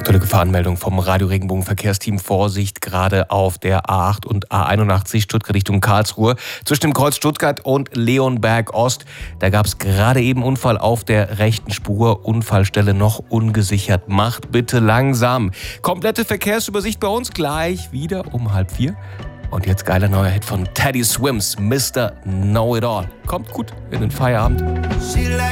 Aktuelle Gefahrenmeldung vom Radio Regenbogen Verkehrsteam. Vorsicht gerade auf der A8 und A81 Stuttgart Richtung Karlsruhe. Zwischen dem Kreuz Stuttgart und Leonberg Ost. Da gab es gerade eben Unfall auf der rechten Spur. Unfallstelle noch ungesichert. Macht bitte langsam. Komplette Verkehrsübersicht bei uns gleich wieder um 3:30. Und jetzt geiler neuer Hit von Teddy Swims, Mr. Know It All. Kommt gut in den Feierabend.